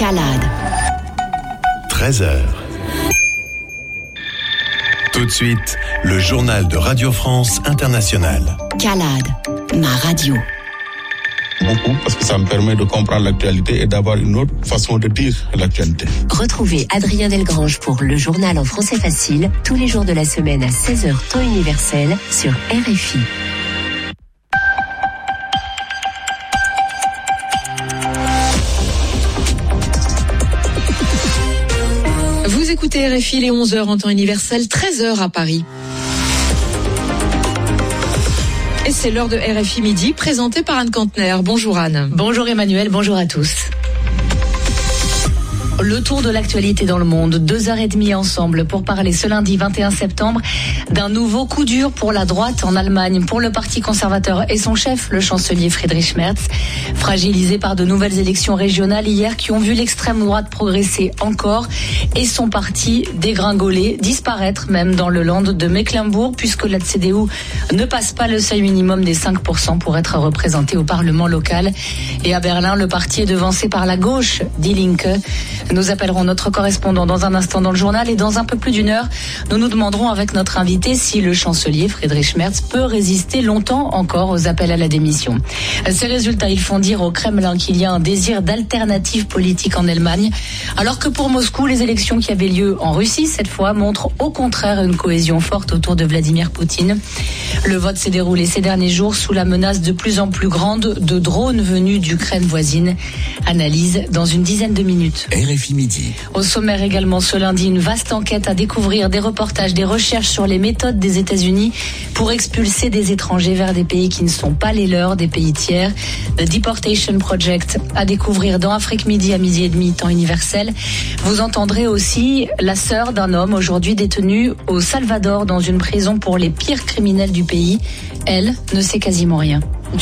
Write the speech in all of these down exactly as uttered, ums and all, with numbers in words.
Calade. treize heures. Tout de suite, le journal de Radio France Internationale. Calade, ma radio. Beaucoup, parce que ça me permet de comprendre l'actualité et d'avoir une autre façon de dire l'actualité. Retrouvez Adrien Delgrange pour le journal en français facile, tous les jours de la semaine à seize heures temps universel sur R F I. Vous écoutez R F I, les onze heures en temps universel, treize heures à Paris. Et c'est l'heure de R F I Midi, présentée par Anne Kantner. Bonjour Anne. Bonjour Emmanuel, bonjour à tous. Le tour de l'actualité dans le monde, deux heures et demie ensemble pour parler ce lundi vingt et un septembre d'un nouveau coup dur pour la droite en Allemagne, pour le parti conservateur et son chef, le chancelier Friedrich Merz, fragilisé par de nouvelles élections régionales hier qui ont vu l'extrême droite progresser encore et son parti dégringoler, disparaître même dans le land de Mecklembourg puisque la C D U ne passe pas le seuil minimum des cinq pour cent pour être représenté au Parlement local. Et à Berlin, le parti est devancé par la gauche, Die Linke. Nous appellerons notre correspondant dans un instant dans le journal et dans un peu plus d'une heure, nous nous demanderons avec notre invité si le chancelier Friedrich Merz peut résister longtemps encore aux appels à la démission. Ces résultats, ils font dire au Kremlin qu'il y a un désir d'alternative politique en Allemagne, alors que pour Moscou, les élections qui avaient lieu en Russie cette fois montrent au contraire une cohésion forte autour de Vladimir Poutine. Le vote s'est déroulé ces derniers jours sous la menace de plus en plus grande de drones venus d'Ukraine voisine. Analyse dans une dizaine de minutes. R F I Midi. Au sommaire également ce lundi, une vaste enquête à découvrir, des reportages, des recherches sur les méthodes des États-Unis pour expulser des étrangers vers des pays qui ne sont pas les leurs, des pays tiers. The Deportation Project à découvrir dans Afrique Midi à midi et demi, temps universel. Vous entendrez aussi la sœur d'un homme aujourd'hui détenu au Salvador dans une prison pour les pires criminels du pays. Elle ne sait quasiment rien.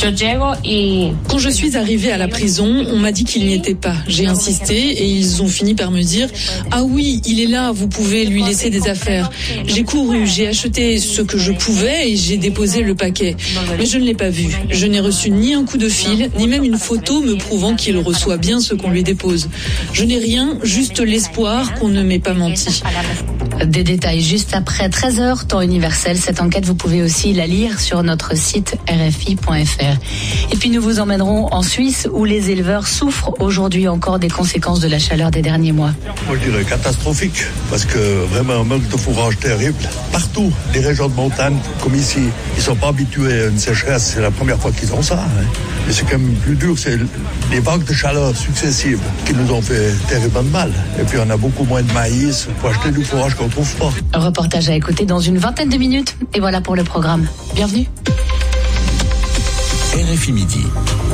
Quand je suis arrivée à la prison, on m'a dit qu'il n'y était pas. J'ai insisté et ils ont fini par me dire « Ah oui, il est là, vous pouvez lui laisser des affaires ». J'ai couru, j'ai acheté ce que je pouvais et j'ai déposé le paquet. Mais je ne l'ai pas vu. Je n'ai reçu ni un coup de fil, ni même une photo me prouvant qu'il reçoit bien ce qu'on lui dépose. Je n'ai rien, juste l'espoir qu'on ne m'ait pas menti. Des détails juste après treize heures, temps universel. Cette enquête, vous pouvez aussi la lire sur notre site r f i point f r. Et puis nous vous emmènerons en Suisse où les éleveurs souffrent aujourd'hui encore des conséquences de la chaleur des derniers mois. Moi je dirais catastrophique parce que vraiment un manque de fourrage terrible. Partout, les régions de montagne comme ici, ils ne sont pas habitués à une sécheresse, c'est la première fois qu'ils ont ça. Hein. Mais c'est quand même plus dur, c'est les vagues de chaleur successives qui nous ont fait terriblement mal. Et puis on a beaucoup moins de maïs pour acheter du fourrage qu'on ne trouve pas. Un reportage à écouter dans une vingtaine de minutes. Et voilà pour le programme. Bienvenue. R F I Midi.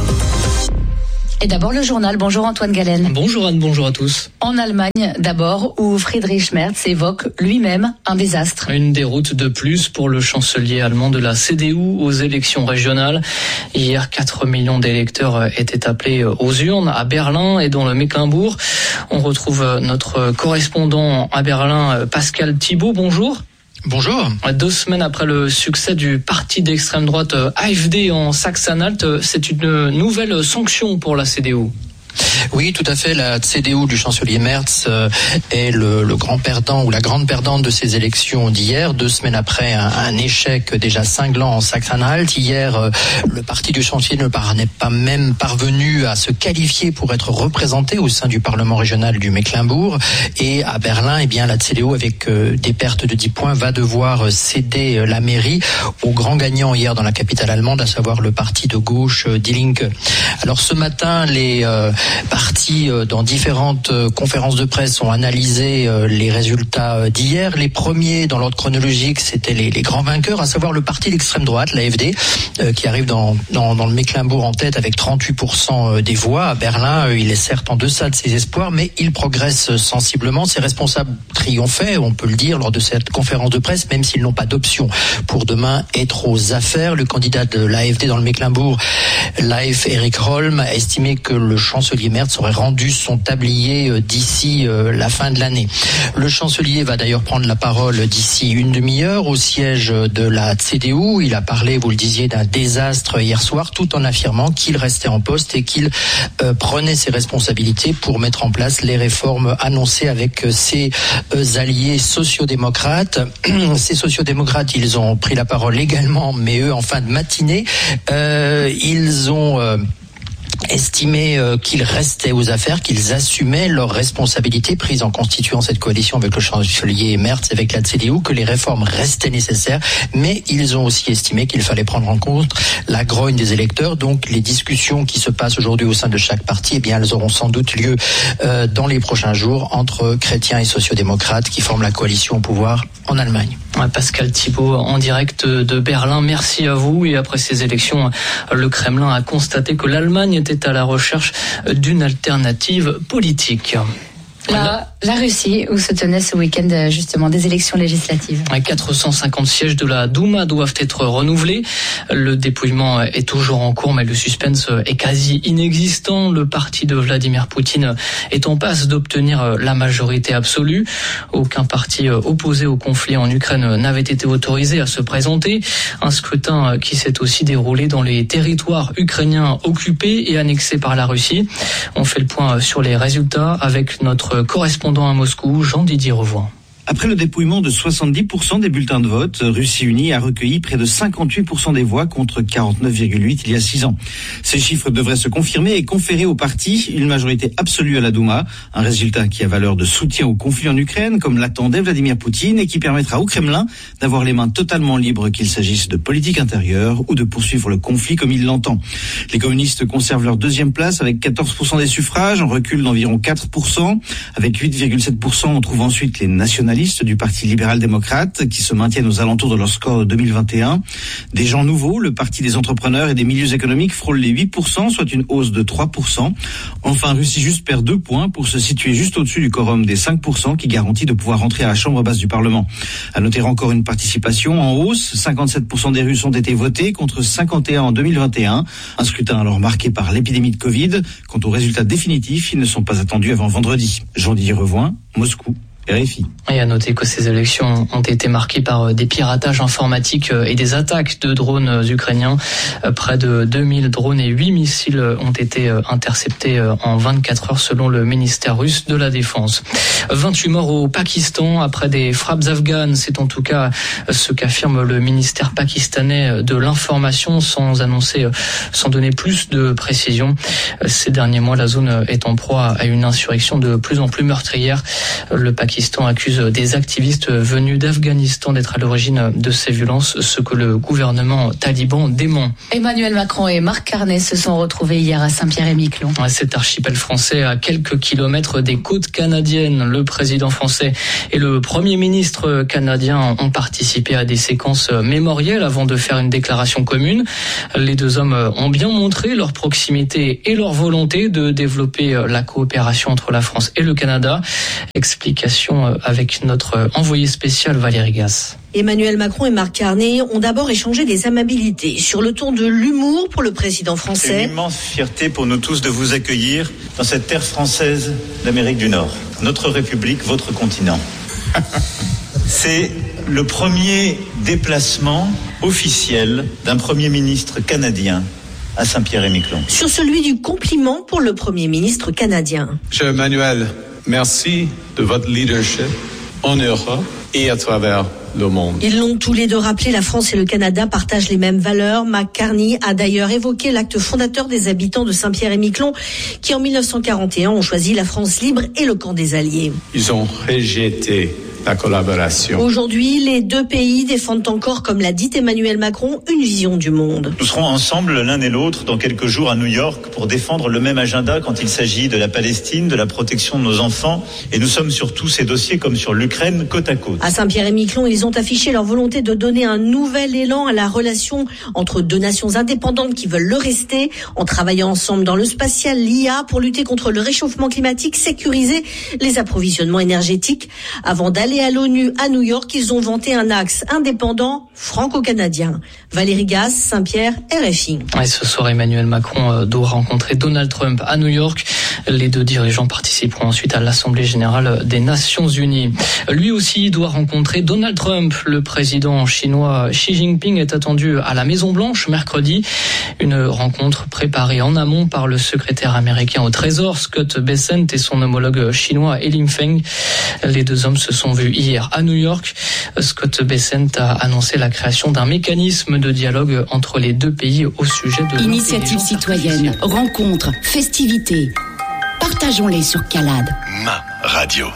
Et d'abord le journal. Bonjour Antoine Galen. Bonjour Anne, bonjour à tous. En Allemagne d'abord, où Friedrich Merz évoque lui-même un désastre. Une déroute de plus pour le chancelier allemand de la C D U aux élections régionales. Hier, quatre millions d'électeurs étaient appelés aux urnes à Berlin et dans le Mecklembourg. On retrouve notre correspondant à Berlin, Pascal Thibault. Bonjour. Bonjour. Deux semaines après le succès du parti d'extrême droite A F D en Saxe-Anhalt, c'est une nouvelle sanction pour la C D U. Oui, tout à fait. La C D U du chancelier Merz euh, est le, le grand perdant ou la grande perdante de ces élections d'hier, deux semaines après un, un échec déjà cinglant en Saxe-Anhalt. Hier, euh, le parti du chancelier ne par, n'est pas même parvenu à se qualifier pour être représenté au sein du Parlement régional du Mecklembourg. Et à Berlin, eh bien, la C D U, avec euh, des pertes de dix points, va devoir céder euh, la mairie au grand gagnant hier dans la capitale allemande, à savoir le parti de gauche euh, Die Linke. Alors ce matin, les euh, partis euh, dans différentes euh, conférences de presse ont analysé euh, les résultats euh, d'hier. Les premiers dans l'ordre chronologique, c'était les, les grands vainqueurs, à savoir le parti d'extrême droite, l'A F D, euh, qui arrive dans, dans, dans le Mecklembourg en tête avec trente-huit pour cent des voix. À Berlin, euh, il est certes en deçà de ses espoirs, mais il progresse sensiblement. Ses responsables triomphaient, on peut le dire, lors de cette conférence de presse, même s'ils n'ont pas d'option pour demain être aux affaires. Le candidat de l'A F D dans le Mecklembourg, Leif Erik Holm, a estimé que le chancelier chancelier Merz aurait rendu son tablier d'ici la fin de l'année. Le chancelier va d'ailleurs prendre la parole d'ici une demi-heure au siège de la C D U. Il a parlé, vous le disiez, d'un désastre hier soir, tout en affirmant qu'il restait en poste et qu'il euh, prenait ses responsabilités pour mettre en place les réformes annoncées avec ses euh, alliés sociodémocrates. Ces sociodémocrates, ils ont pris la parole également, mais eux, en fin de matinée, euh, ils ont... Euh, estimé euh, qu'ils restaient aux affaires, qu'ils assumaient leurs responsabilités prises en constituant cette coalition avec le chancelier Merz, avec la C D U, que les réformes restaient nécessaires, mais ils ont aussi estimé qu'il fallait prendre en compte la grogne des électeurs. Donc les discussions qui se passent aujourd'hui au sein de chaque parti, eh bien elles auront sans doute lieu euh, dans les prochains jours entre chrétiens et sociodémocrates qui forment la coalition au pouvoir en Allemagne. Pascal Thibault en direct de Berlin, merci à vous. Et après ces élections, le Kremlin a constaté que l'Allemagne était à la recherche d'une alternative politique. La, la Russie, où se tenaient ce week-end justement des élections législatives. quatre cent cinquante sièges de la Douma doivent être renouvelés. Le dépouillement est toujours en cours, mais le suspense est quasi inexistant. Le parti de Vladimir Poutine est en passe d'obtenir la majorité absolue. Aucun parti opposé au conflit en Ukraine n'avait été autorisé à se présenter. Un scrutin qui s'est aussi déroulé dans les territoires ukrainiens occupés et annexés par la Russie. On fait le point sur les résultats avec notre correspondant à Moscou, Jean-Didier Revoin. Après le dépouillement de soixante-dix pour cent des bulletins de vote, Russie Unie a recueilli près de cinquante-huit pour cent des voix contre quarante-neuf virgule huit il y a six ans. Ces chiffres devraient se confirmer et conférer au parti une majorité absolue à la Douma, un résultat qui a valeur de soutien au conflit en Ukraine, comme l'attendait Vladimir Poutine, et qui permettra au Kremlin d'avoir les mains totalement libres, qu'il s'agisse de politique intérieure ou de poursuivre le conflit comme il l'entend. Les communistes conservent leur deuxième place avec quatorze pour cent des suffrages, en recul d'environ quatre pour cent. Avec huit virgule sept pour cent, on trouve ensuite les nationalistes du Parti libéral-démocrate qui se maintiennent aux alentours de leur score de deux mille vingt et un. Des gens nouveaux, le Parti des entrepreneurs et des milieux économiques frôle les huit pour cent, soit une hausse de trois pour cent. Enfin, Russie juste perd deux points pour se situer juste au-dessus du quorum des cinq pour cent qui garantit de pouvoir rentrer à la chambre basse du Parlement. À noter encore une participation en hausse. cinquante-sept pour cent des Russes ont été votés contre cinquante et un en deux mille vingt et un. Un scrutin alors marqué par l'épidémie de Covid. Quant aux résultats définitifs, ils ne sont pas attendus avant vendredi. Jean-Didier Revoin, Moscou. R F I. Et à noter que ces élections ont été marquées par des piratages informatiques et des attaques de drones ukrainiens. Près de deux mille drones et huit missiles ont été interceptés en vingt-quatre heures selon le ministère russe de la Défense. vingt-huit morts au Pakistan après des frappes afghanes. C'est en tout cas ce qu'affirme le ministère pakistanais de l'information sans annoncer, sans donner plus de précisions. Ces derniers mois, la zone est en proie à une insurrection de plus en plus meurtrière. Le Pakistan Pakistan accuse des activistes venus d'Afghanistan d'être à l'origine de ces violences, ce que le gouvernement taliban dément. Emmanuel Macron et Marc Carnet se sont retrouvés hier à Saint-Pierre-et-Miquelon. Cet archipel français à quelques kilomètres des côtes canadiennes. Le président français et le premier ministre canadien ont participé à des séquences mémorielles avant de faire une déclaration commune. Les deux hommes ont bien montré leur proximité et leur volonté de développer la coopération entre la France et le Canada. Explication avec notre envoyé spécial Valérie Gasse. Emmanuel Macron et Marc Carnet ont d'abord échangé des amabilités sur le ton de l'humour pour le président français. C'est une immense fierté pour nous tous de vous accueillir dans cette terre française d'Amérique du Nord. Notre République, votre continent. C'est le premier déplacement officiel d'un Premier ministre canadien à Saint-Pierre-et-Miquelon. Sur celui du compliment pour le Premier ministre canadien. Cher Emmanuel, merci de votre leadership en Europe et à travers le monde. Ils l'ont tous les deux rappelé, la France et le Canada partagent les mêmes valeurs. Marc Carney a d'ailleurs évoqué l'acte fondateur des habitants de Saint-Pierre-et-Miquelon qui en dix-neuf cent quarante et un ont choisi la France libre et le camp des Alliés. Ils ont rejeté la collaboration. Aujourd'hui, les deux pays défendent encore, comme l'a dit Emmanuel Macron, une vision du monde. Nous serons ensemble l'un et l'autre dans quelques jours à New York pour défendre le même agenda quand il s'agit de la Palestine, de la protection de nos enfants. Et nous sommes sur tous ces dossiers comme sur l'Ukraine, côte à côte. À Saint-Pierre-et-Miquelon, ils ont affiché leur volonté de donner un nouvel élan à la relation entre deux nations indépendantes qui veulent le rester, en travaillant ensemble dans le spatial, l'I A, pour lutter contre le réchauffement climatique, sécuriser les approvisionnements énergétiques, avant d'aller Parlé à l'ONU à New York, ils ont vanté un axe indépendant franco-canadien. Valérie Gasse, Saint-Pierre, R F I. Et ce soir, Emmanuel Macron doit rencontrer Donald Trump à New York. Les deux dirigeants participeront ensuite à l'Assemblée générale des Nations Unies. Lui aussi doit rencontrer Donald Trump. Le président chinois Xi Jinping est attendu à la Maison-Blanche mercredi. Une rencontre préparée en amont par le secrétaire américain au Trésor, Scott Bessent, et son homologue chinois, Li Feng. Les deux hommes se sont vus hier à New York. Scott Bessent a annoncé la création d'un mécanisme de dialogue entre les deux pays au sujet de initiatives citoyennes, rencontres, festivités. Partageons-les sur Calade. Ma radio.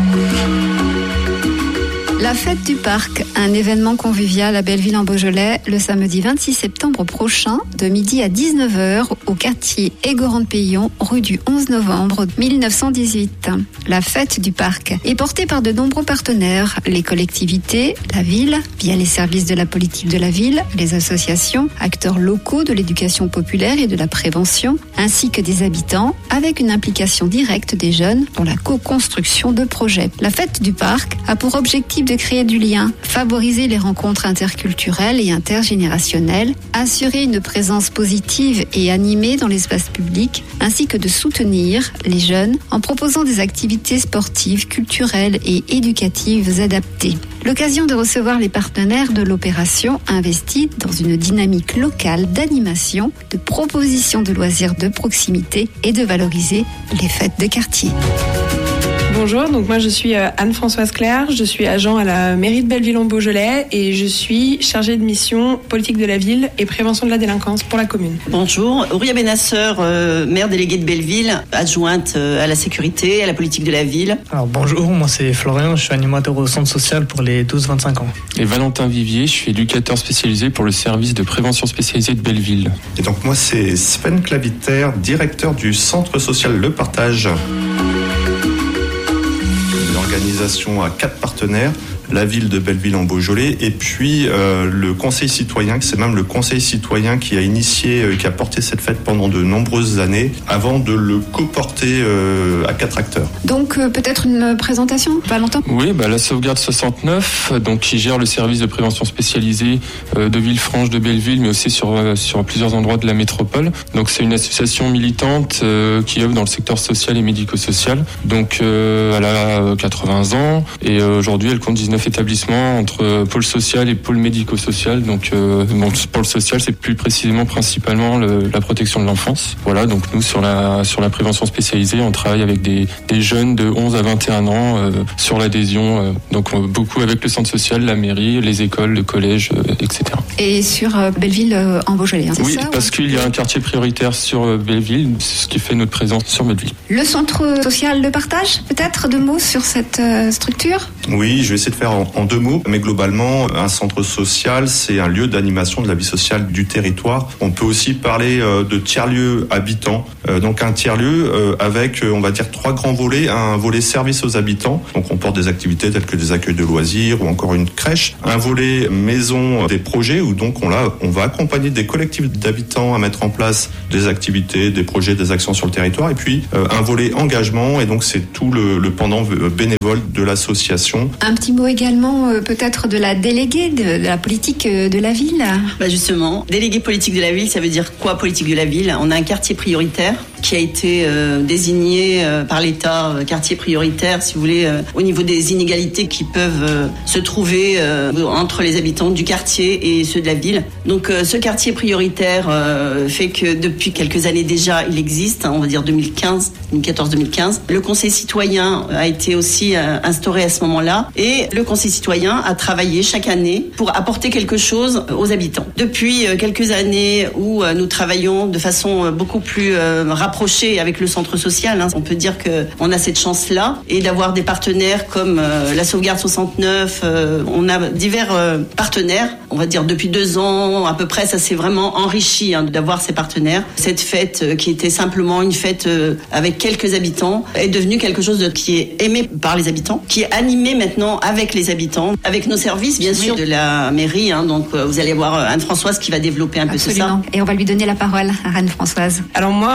La fête du parc, un événement convivial à Belleville en Beaujolais le samedi vingt-six septembre prochain de midi à dix-neuf heures au quartier Égorande-Péillon, rue du onze novembre mille neuf cent dix-huit. La fête du parc est portée par de nombreux partenaires, les collectivités, la ville, via les services de la politique de la ville, les associations, acteurs locaux de l'éducation populaire et de la prévention, ainsi que des habitants, avec une implication directe des jeunes dans la co-construction de projets. La fête du parc a pour objectif de créer du lien, favoriser les rencontres interculturelles et intergénérationnelles, assurer une présence positive et animée dans l'espace public, ainsi que de soutenir les jeunes en proposant des activités sportives, culturelles et éducatives adaptées. L'occasion de recevoir les partenaires de l'opération investie dans une dynamique locale d'animation, de propositions de loisirs de proximité et de valoriser les fêtes de quartier. Bonjour, donc moi je suis Anne-Françoise Claire, je suis agent à la mairie de Belleville-en-Beaujolais et je suis chargée de mission politique de la ville et prévention de la délinquance pour la commune. Bonjour, Auria Benasseur, euh, maire déléguée de Belleville, adjointe euh, à la sécurité, à la politique de la ville. Alors bonjour, moi c'est Florian, je suis animateur au centre social pour les douze vingt-cinq ans. Et Valentin Vivier, je suis éducateur spécialisé pour le service de prévention spécialisé de Belleville. Et donc moi c'est Sven Claviter, directeur du centre social Le Partage. Organisation à quatre partenaires, la ville de Belleville-en-Beaujolais et puis euh, le conseil citoyen, c'est même le conseil citoyen qui a initié, euh, qui a porté cette fête pendant de nombreuses années avant de le coporter euh, à quatre acteurs. Donc euh, peut-être une présentation, Valentin ? Oui, bah, la Sauvegarde soixante-neuf, donc, qui gère le service de prévention spécialisé euh, de Villefranche, de Belleville, mais aussi sur, euh, sur plusieurs endroits de la métropole. Donc c'est une association militante euh, qui œuvre dans le secteur social et médico-social. Donc euh, elle a quatre-vingts ans et euh, aujourd'hui elle compte dix-neuf établissements entre pôle social et pôle médico-social. Donc, euh, bon, pôle social, c'est plus précisément principalement le, la protection de l'enfance. Voilà, donc nous sur la sur la prévention spécialisée, on travaille avec des des jeunes de onze à vingt et un ans euh, sur l'adhésion. Euh, donc euh, beaucoup avec le centre social, la mairie, les écoles, le collège, euh, et cetera. Et sur euh, Belleville euh, en Beaujolais, hein, c'est oui, ça, parce ou... qu'il y a un quartier prioritaire sur euh, Belleville, c'est ce qui fait notre présence sur Belleville. Le centre social de partage, peut-être deux mots sur cette euh, structure ? Oui, je vais essayer de faire en, en deux mots, mais globalement, un centre social, c'est un lieu d'animation de la vie sociale du territoire. On peut aussi parler euh, de tiers-lieux habitants, euh, donc un tiers-lieu euh, avec, euh, on va dire, trois grands volets. Un volet service aux habitants, donc on porte des activités telles que des accueils de loisirs ou encore une crèche. Un volet maison des projets, où donc on, l'a, on va accompagner des collectifs d'habitants à mettre en place des activités, des projets, des actions sur le territoire. Et puis euh, un volet engagement, et donc c'est tout le, le pendant bénévole de l'association. Un petit mot également euh, peut-être de la déléguée de, de la politique de la ville. Bah justement, déléguée politique de la ville, ça veut dire quoi politique de la ville ? On a un quartier prioritaire qui a été euh, désigné euh, par l'État, euh, quartier prioritaire, si vous voulez, euh, au niveau des inégalités qui peuvent euh, se trouver euh, entre les habitants du quartier et ceux de la ville. Donc euh, ce quartier prioritaire euh, fait que depuis quelques années déjà, il existe, hein, on va dire deux mille quinze, deux mille quatorze deux mille quinze. Le conseil citoyen a été aussi euh, instauré à ce moment-là et le conseil citoyen a travaillé chaque année pour apporter quelque chose aux habitants. Depuis euh, quelques années où euh, nous travaillons de façon euh, beaucoup plus euh, rapprochée avec le centre social, hein, on peut dire qu'on a cette chance-là et d'avoir des partenaires comme euh, la Sauvegarde soixante-neuf, euh, on a divers euh, partenaires, on va dire depuis deux ans à peu près, ça s'est vraiment enrichi hein, d'avoir ces partenaires. Cette fête euh, qui était simplement une fête euh, avec quelques habitants est devenue quelque chose de, qui est aimé par les habitants, qui est animé maintenant avec les habitants, avec nos services bien sûr de la mairie, hein, donc euh, vous allez voir Anne-Françoise qui va développer un Absolument. peu tout ça. Et on va lui donner la parole à Anne-Françoise. Alors moi, en tant que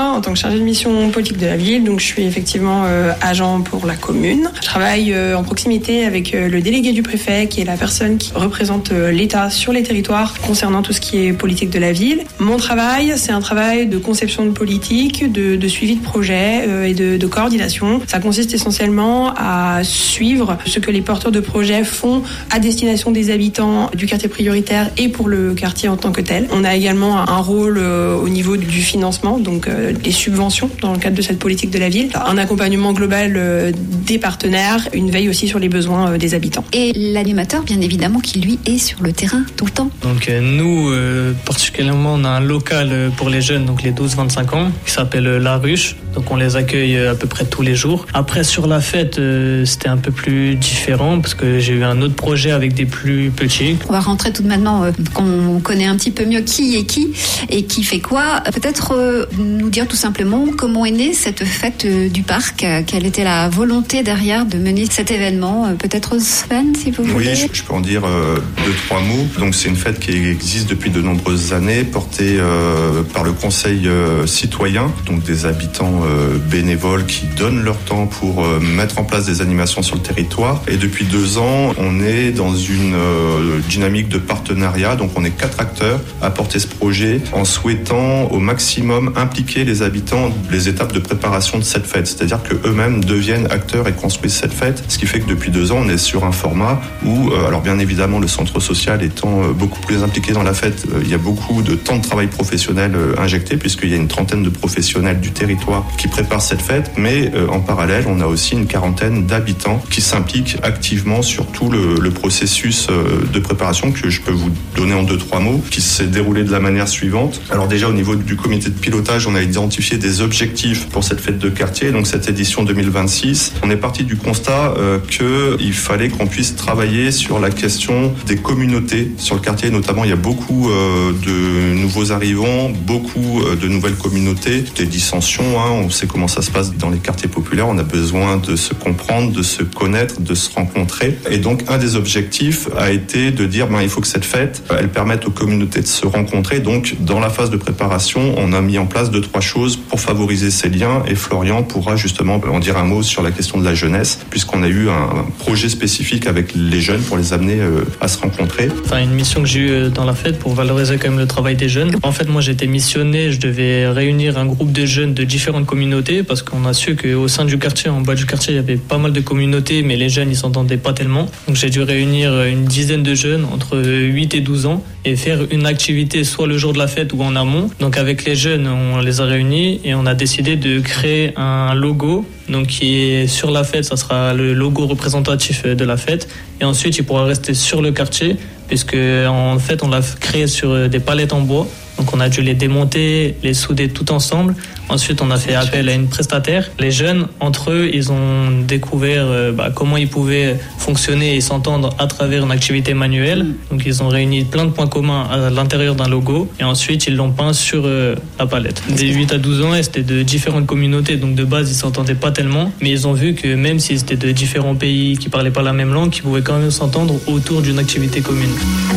chargée de mission politique de la ville, donc je suis effectivement euh, agent pour la commune. Je travaille euh, en proximité avec euh, le délégué du préfet, qui est la personne qui représente euh, l'État sur les territoires concernant tout ce qui est politique de la ville. Mon travail, c'est un travail de conception de politique, de, de suivi de projet euh, et de, de coordination. Ça consiste essentiellement à suivre ce que les porteurs de projets font à destination des habitants du quartier prioritaire et pour le quartier en tant que tel. On a également un rôle euh, au niveau du financement, donc euh, des subventions dans le cadre de cette politique de la ville, un accompagnement global euh, des partenaires, une veille aussi sur les besoins euh, des habitants. Et l'animateur, bien évidemment, qui lui est sur le terrain tout le temps. Donc euh, nous, euh, particulièrement, on a un local pour les jeunes, donc les douze vingt-cinq ans, qui s'appelle La Ruche. Donc on les accueille à peu près tous les jours. Après, sur la fête, euh, c'était un peu plus différent parce que j'ai eu un autre projet avec des plus petits. On va rentrer tout de maintenant euh, qu'on connaît un petit peu mieux qui est qui et qui fait quoi. Peut-être euh, nous dire tout simplement comment est née cette fête euh, du parc, euh, quelle était la volonté derrière de mener cet événement. Euh, peut-être Sven, si vous voulez. Oui, je, je peux en dire euh, deux, trois mots. Donc c'est une fête qui existe depuis de nombreuses années, portée euh, par le Conseil euh, citoyen, donc des habitants euh, bénévoles qui donnent leur temps pour euh, mettre en place des animations sur le territoire. Et depuis deux ans, on est dans une euh, dynamique de partenariat. Donc on est quatre acteurs à porter ce projet en souhaitant au maximum impliquer les habitants les étapes de préparation de cette fête. C'est-à-dire qu'eux-mêmes deviennent acteurs et construisent cette fête. Ce qui fait que depuis deux ans, on est sur un format où, euh, alors bien évidemment, le centre social étant euh, beaucoup plus impliqué dans la fête, euh, il y a beaucoup de temps de travail professionnel euh, injecté puisqu'il y a une trentaine de professionnels du territoire qui préparent cette fête. Mais euh, en parallèle, on a aussi une quarantaine d'habitants qui s'impliquent activement sur tout le, le processus euh, de préparation que je peux vous donner en deux, trois mots, qui s'est déroulé de la manière suivante. Alors déjà, au niveau du comité de pilotage, on a identifié des objectifs pour cette fête de quartier, donc cette édition deux mille vingt-six. On est parti du constat euh, qu'il fallait qu'on puisse travailler sur la question des communautés sur le quartier. Notamment, il y a beaucoup euh, de nouveaux arrivants, beaucoup euh, de nouvelles communautés, des dissensions. Hein, on sait comment ça se passe dans les quartiers populaires. On a besoin de se comprendre, de se connaître, de se rencontrer. Et donc, un des objectifs a été de dire ben, il faut que cette fête, elle permette aux communautés de se rencontrer. Donc, dans la phase de préparation, on a mis en place deux, trois choses pour favoriser ces liens. Et Florian pourra justement en dire un mot sur la question de la jeunesse, puisqu'on a eu un projet spécifique avec les jeunes pour les amener à se rencontrer. Enfin, une mission que j'ai eue dans la fête pour valoriser quand même le travail des jeunes. En fait, moi, j'étais missionné, je devais réunir un groupe de jeunes de différentes communautés parce qu'on a su qu'au sein du quartier, en bas du quartier, il y avait pas mal de communautés, mais les jeunes, ils s'entendaient pas tellement. Donc, j'ai dû réunir une dizaine de jeunes entre huit et douze ans et faire une activité soit le jour de la fête ou en amont. Donc, avec les jeunes, on les a réunis et on a décidé de créer un logo. Donc, qui est sur la fête, ça sera le logo représentatif de la fête. Et ensuite, il pourra rester sur le quartier, puisque en fait, on l'a créé sur des palettes en bois. Donc, on a dû les démonter, les souder tout ensemble. Ensuite, on a fait appel à une prestataire. Les jeunes, entre eux, ils ont découvert euh, bah, comment ils pouvaient fonctionner et s'entendre à travers une activité manuelle. Donc, ils ont réuni plein de points communs à l'intérieur d'un logo. Et ensuite, ils l'ont peint sur euh, la palette. Des huit à douze ans, et c'était de différentes communautés. Donc, de base, ils s'entendaient pas tellement. Mais ils ont vu que même s'ils étaient de différents pays qui parlaient pas la même langue, ils pouvaient quand même s'entendre autour d'une activité commune.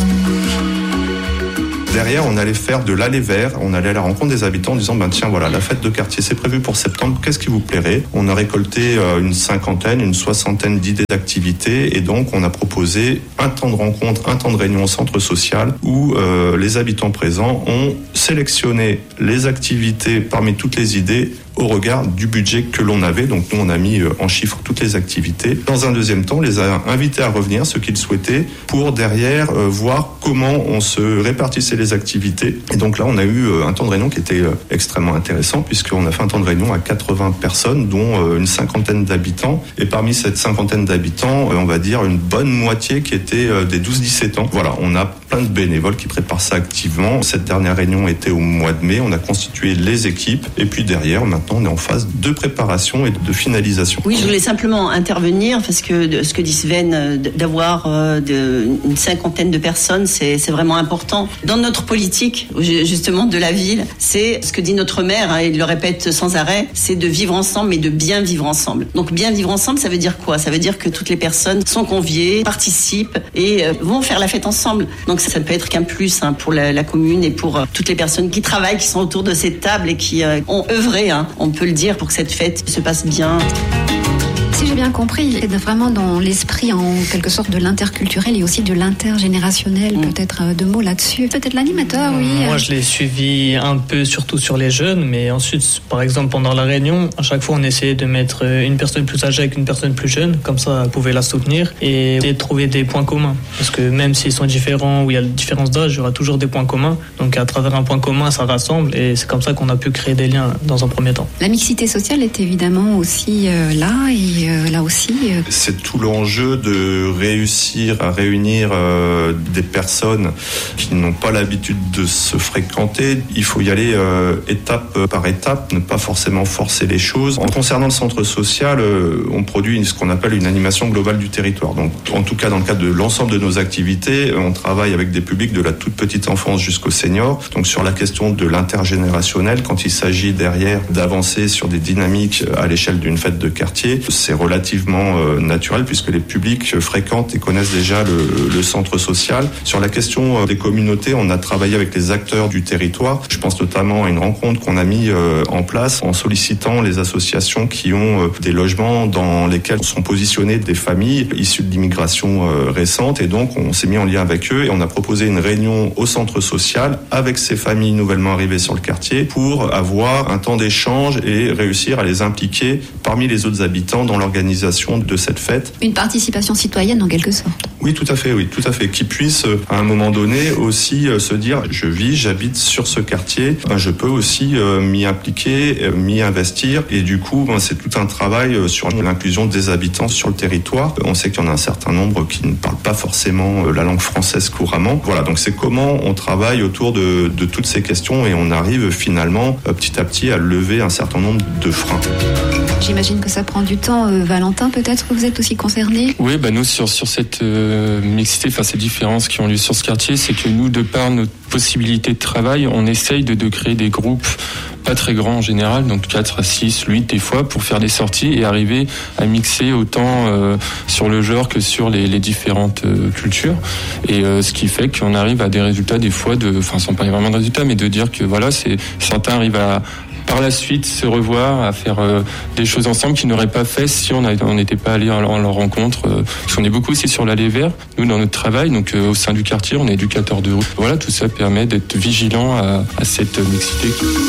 Derrière, on allait faire de l'aller vers, on allait à la rencontre des habitants en disant ben tiens voilà, la fête de quartier c'est prévu pour septembre, qu'est-ce qui vous plairait? On a récolté euh, une cinquantaine, une soixantaine d'idées d'activités et donc on a proposé un temps de rencontre, un temps de réunion au centre social où euh, les habitants présents ont sélectionné les activités parmi toutes les idées au regard du budget que l'on avait. Donc nous, on a mis en chiffres toutes les activités. Dans un deuxième temps, on les a invités à revenir, ceux qu'ils souhaitaient, pour derrière euh, voir comment on se répartissait les activités. Et donc là, on a eu euh, un temps de réunion qui était euh, extrêmement intéressant, puisqu'on a fait un temps de réunion à quatre-vingts personnes, dont euh, une cinquantaine d'habitants. Et parmi cette cinquantaine d'habitants, euh, on va dire une bonne moitié qui était euh, des douze dix-sept ans. Voilà, on a plein de bénévoles qui préparent ça activement. Cette dernière réunion était au mois de mai. On a constitué les équipes. Et puis derrière, maintenant, on est en phase de préparation et de finalisation. Oui, je voulais simplement intervenir parce que de, ce que dit Sven, d'avoir euh, de, une cinquantaine de personnes, c'est, c'est vraiment important. Dans notre notre politique, justement, de la ville, c'est ce que dit notre maire, hein, il le répète sans arrêt, c'est de vivre ensemble, mais de bien vivre ensemble. Donc bien vivre ensemble, ça veut dire quoi? Ça veut dire que toutes les personnes sont conviées, participent et euh, vont faire la fête ensemble. Donc ça, ça ne peut être qu'un plus hein, pour la, la commune et pour euh, toutes les personnes qui travaillent, qui sont autour de cette table et qui euh, ont œuvré, hein, on peut le dire, pour que cette fête se passe bien. Si j'ai bien compris, c'est vraiment dans l'esprit en quelque sorte de l'interculturel et aussi de l'intergénérationnel. Mmh. Peut-être euh, deux mots là-dessus. Peut-être l'animateur, oui. Moi, je l'ai suivi un peu, surtout sur les jeunes, mais ensuite, par exemple, pendant la réunion, à chaque fois, on essayait de mettre une personne plus âgée avec une personne plus jeune, comme ça, elle pouvait la soutenir et de trouver des points communs. Parce que même s'ils sont différents ou il y a une différence d'âge, il y aura toujours des points communs. Donc, à travers un point commun, ça rassemble et c'est comme ça qu'on a pu créer des liens dans un premier temps. La mixité sociale est évidemment aussi euh, là et euh, là aussi. Euh... C'est tout l'enjeu de réussir à réunir euh, des personnes qui n'ont pas l'habitude de se fréquenter. Il faut y aller euh, étape par étape, ne pas forcément forcer les choses. En concernant le centre social, euh, on produit ce qu'on appelle une animation globale du territoire. Donc, en tout cas, dans le cadre de l'ensemble de nos activités, on travaille avec des publics de la toute petite enfance jusqu'aux seniors. Donc, sur la question de l'intergénérationnel, quand il s'agit derrière d'avancer sur des dynamiques à l'échelle d'une fête de quartier, c'est relativement euh, naturel puisque les publics fréquentent et connaissent déjà le, le centre social. Sur la question euh, des communautés, on a travaillé avec les acteurs du territoire. Je pense notamment à une rencontre qu'on a mis euh, en place en sollicitant les associations qui ont euh, des logements dans lesquels sont positionnées des familles issues de l'immigration euh, récente et donc on s'est mis en lien avec eux et on a proposé une réunion au centre social avec ces familles nouvellement arrivées sur le quartier pour avoir un temps d'échange et réussir à les impliquer parmi les autres habitants dans l'organisation de cette fête. Une participation citoyenne en quelque sorte. Oui, tout à fait, oui, tout à fait. Qui puisse à un moment donné aussi se dire, je vis, j'habite sur ce quartier, je peux aussi m'y impliquer, m'y investir et du coup, c'est tout un travail sur l'inclusion des habitants sur le territoire. On sait qu'il y en a un certain nombre qui ne parlent pas forcément la langue française couramment. Voilà, donc c'est comment on travaille autour de, de toutes ces questions et on arrive finalement petit à petit à lever un certain nombre de freins. J'imagine que ça prend du temps. Euh, Valentin, peut-être que vous êtes aussi concerné? Oui, bah nous, sur, sur cette euh, mixité, enfin ces différences qui ont lieu sur ce quartier, c'est que nous, de par notre possibilité de travail, on essaye de, de créer des groupes pas très grands en général, donc quatre à six, huit des fois, pour faire des sorties et arriver à mixer autant euh, sur le genre que sur les, les différentes euh, cultures. Et euh, ce qui fait qu'on arrive à des résultats des fois, de, enfin sans pas vraiment de résultats, mais de dire que voilà, c'est, certains arrivent à par la suite se revoir, à faire euh, des choses ensemble qu'ils n'auraient pas fait si on n'était pas allé à leur, à leur rencontre. Euh, parce qu'on est beaucoup aussi sur l'allée vert, nous dans notre travail, donc euh, au sein du quartier, on est éducateur de rue. Voilà, tout ça permet d'être vigilant à, à cette mixité.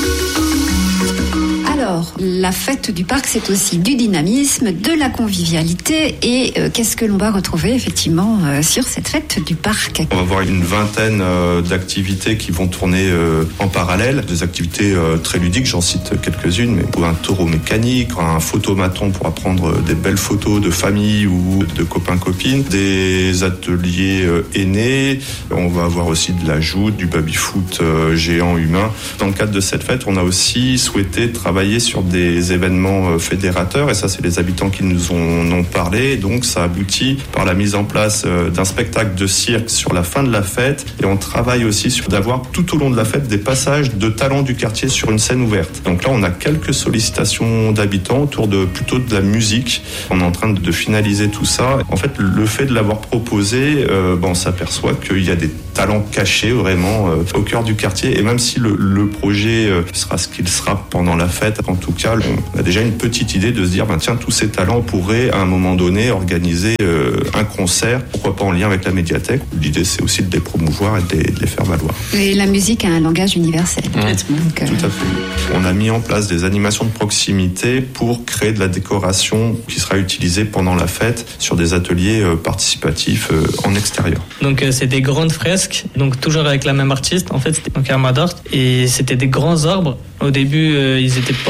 Alors, la fête du parc, c'est aussi du dynamisme, de la convivialité et euh, qu'est-ce que l'on va retrouver effectivement euh, sur cette fête du parc? On va avoir une vingtaine euh, d'activités qui vont tourner euh, en parallèle, des activités euh, très ludiques, j'en cite quelques-unes, mais pour un taureau mécanique, un photomaton pour apprendre des belles photos de famille ou de copains-copines, des ateliers euh, aînés, on va avoir aussi de la joute, du baby-foot euh, géant humain. Dans le cadre de cette fête, on a aussi souhaité travailler sur des événements fédérateurs et ça c'est les habitants qui nous en ont parlé, donc ça aboutit par la mise en place d'un spectacle de cirque sur la fin de la fête et on travaille aussi sur d'avoir tout au long de la fête des passages de talents du quartier sur une scène ouverte. Donc là on a quelques sollicitations d'habitants autour de plutôt de la musique, on est en train de finaliser tout ça. En fait le fait de l'avoir proposé, euh, ben, on s'aperçoit qu'il y a des talents cachés vraiment euh, au cœur du quartier et même si le, le projet euh, sera ce qu'il sera pendant la fête, en tout cas, on a déjà une petite idée de se dire, ben tiens, tous ces talents pourraient à un moment donné organiser euh, un concert, pourquoi pas en lien avec la médiathèque. L'idée, c'est aussi de les promouvoir et de les, de les faire valoir. Et la musique a un langage universel. Mmh. Donc, euh... Tout à fait. On a mis en place des animations de proximité pour créer de la décoration qui sera utilisée pendant la fête sur des ateliers euh, participatifs euh, en extérieur. Donc, euh, c'est des grandes fresques, donc toujours avec la même artiste. En fait, c'était donc un Madart et c'était des grands arbres. Au début, euh, ils étaient pas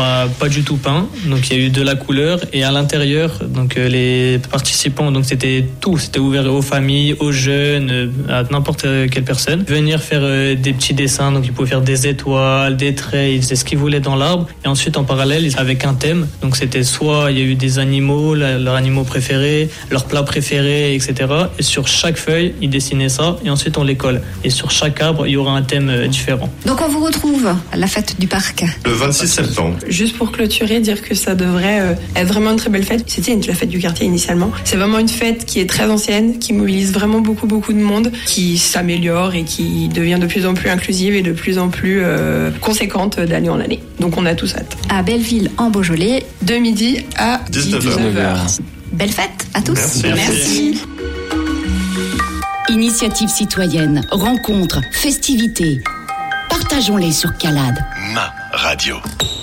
pas pas du tout peint. Donc il y a eu de la couleur et à l'intérieur, donc euh, les participants, donc c'était tout, c'était ouvert aux familles, aux jeunes, euh, à n'importe quelle personne. Venir faire euh, des petits dessins, donc ils pouvaient faire des étoiles, des traits, ils faisaient ce qu'ils voulaient dans l'arbre. Et ensuite en parallèle, avec un thème. Donc c'était soit il y a eu des animaux, la, leurs animaux préférés, leurs plats préférés, et cetera. Et sur chaque feuille, ils dessinaient ça et ensuite on les colle. Et sur chaque arbre, il y aura un thème euh, différent. Donc on vous retrouve à la fête du parc. Le vingt-six septembre. Juste pour clôturer, dire que ça devrait euh, être vraiment une très belle fête. C'était une, la fête du quartier initialement. C'est vraiment une fête qui est très ancienne, qui mobilise vraiment beaucoup beaucoup de monde, qui s'améliore et qui devient de plus en plus inclusive et de plus en plus euh, conséquente d'année en année. Donc on a tous hâte. À Belleville en Beaujolais, de midi à dix-neuf heures. Belle fête à tous. Merci. Merci. Initiative citoyenne, rencontres, festivités. Partageons-les sur Calade. Ma radio.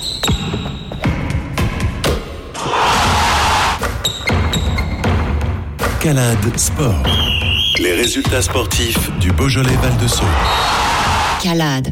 Calade Sport. Les résultats sportifs du Beaujolais Val-de-Saône. Calade.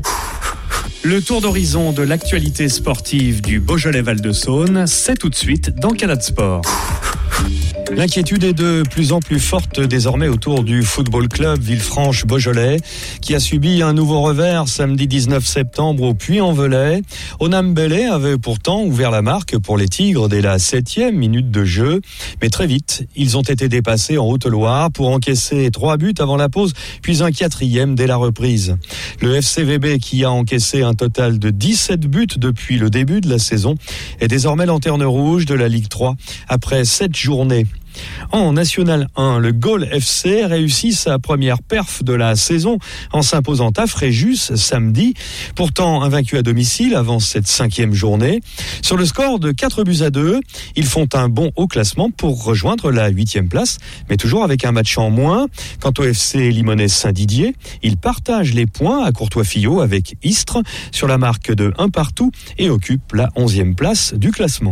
Le tour d'horizon de l'actualité sportive du Beaujolais Val-de-Saône, c'est tout de suite dans Calade Sport. L'inquiétude est de plus en plus forte désormais autour du football club Villefranche-Beaujolais qui a subi un nouveau revers samedi dix-neuf septembre au Puy-en-Velay. Onam Bellé avait pourtant ouvert la marque pour les Tigres dès la septième minute de jeu. Mais très vite, ils ont été dépassés en Haute-Loire pour encaisser trois buts avant la pause, puis un quatrième dès la reprise. Le F C V B, qui a encaissé un total de dix-sept buts depuis le début de la saison, est désormais lanterne rouge de la Ligue trois après sept journées. En National un, le Gaulle F C réussit sa première perf de la saison en s'imposant à Fréjus samedi, pourtant invaincu à domicile avant cette cinquième journée. Sur le score de quatre buts à deux, ils font un bond au classement pour rejoindre la huitième place, mais toujours avec un match en moins. Quant au F C Limonest Saint-Didier, ils partagent les points à Courtois-Fillot avec Istres sur la marque de un partout et occupent la onzième place du classement.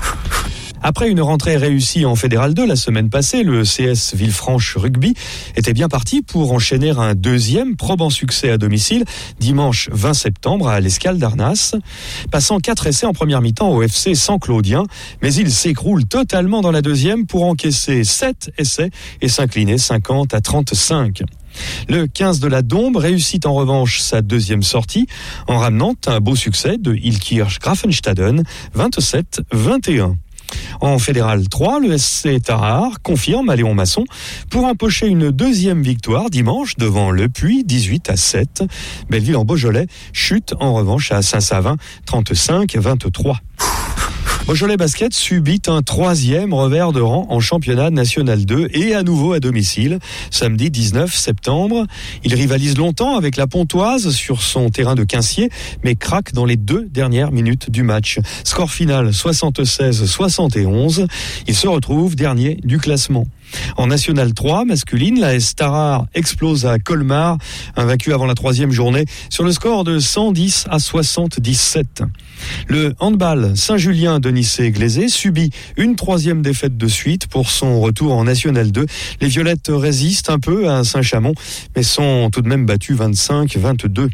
Après une rentrée réussie en Fédéral deux la semaine passée, le C S Villefranche Rugby était bien parti pour enchaîner un deuxième probant succès à domicile dimanche vingt septembre à l'Escale d'Arnas. Passant quatre essais en première mi-temps au F C Saint-Claudien, mais il s'écroule totalement dans la deuxième pour encaisser sept essais et s'incliner cinquante à trente-cinq. Le quinze de la Dombe réussit en revanche sa deuxième sortie en ramenant un beau succès de Ilkirch Grafenstaden vingt-sept vingt et un. En Fédéral trois, le S C Tarare confirme à Léon Masson pour empocher une deuxième victoire dimanche devant Le Puy, dix-huit à sept. Belleville en Beaujolais chute en revanche à Saint-Savin, trente-cinq vingt-trois. Beaujolais Basket subit un troisième revers de rang en championnat national deux et à nouveau à domicile. Samedi dix-neuf septembre, il rivalise longtemps avec la Pontoise sur son terrain de Quincier, mais craque dans les deux dernières minutes du match. Score final soixante-seize soixante et onze. Il se retrouve dernier du classement. En National trois, masculine, la S Tarare explose à Colmar, invaincu avant la troisième journée, sur le score de cent dix à soixante-dix-sept. Le handball Saint-Julien de Nicey-Glaisé subit une troisième défaite de suite pour son retour en National deux. Les Violettes résistent un peu à Saint-Chamond, mais sont tout de même battues vingt-cinq vingt-deux.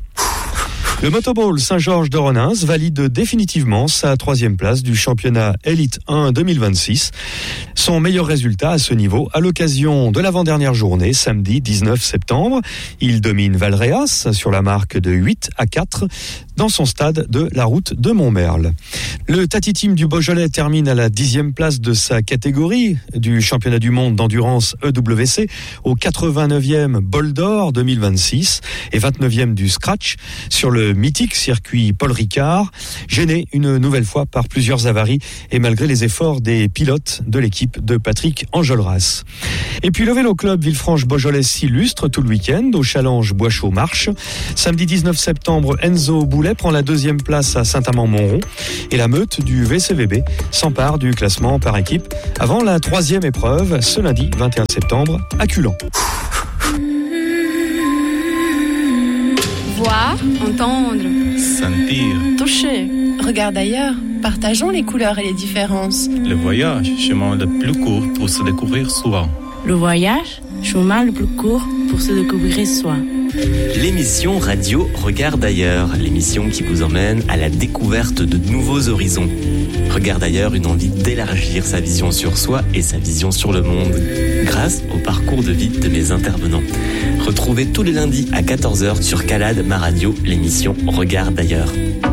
Le Motoball Saint-Georges de Renins valide définitivement sa troisième place du championnat Elite un deux mille vingt-six. Son meilleur résultat à ce niveau à l'occasion de l'avant-dernière journée, samedi dix-neuf septembre. Il domine Valréas sur la marque de huit à quatre dans son stade de la route de Montmerle. Le Tati Team du Beaujolais termine à la dixième place de sa catégorie du championnat du monde d'endurance E W C au quatre-vingt-neuvième Bol d'Or deux mille vingt-six et vingt-neuvième du Scratch sur le mythique circuit Paul Ricard, gêné une nouvelle fois par plusieurs avaries et malgré les efforts des pilotes de l'équipe de Patrick Enjolras. Et puis le Vélo Club Villefranche-Beaujolais s'illustre tout le week-end au Challenge Bois-Chaud-Marche. Samedi dix-neuf septembre, Enzo Boulet prend la deuxième place à Saint-Amand-Montrond et la meute du V C V B s'empare du classement par équipe avant la troisième épreuve ce lundi vingt et un septembre à Culan. Voir, entendre, sentir, toucher. Regarde ailleurs. Partageons les couleurs et les différences. Le voyage, chemin le plus court pour se découvrir soi. Le voyage, chemin le plus court pour se découvrir soi. L'émission radio Regarde ailleurs, l'émission qui vous emmène à la découverte de nouveaux horizons. Regarde ailleurs, une envie d'élargir sa vision sur soi et sa vision sur le monde, grâce au parcours de vie de mes intervenants. Retrouvez tous les lundis à quatorze heures sur Calade, ma radio, l'émission Regarde ailleurs.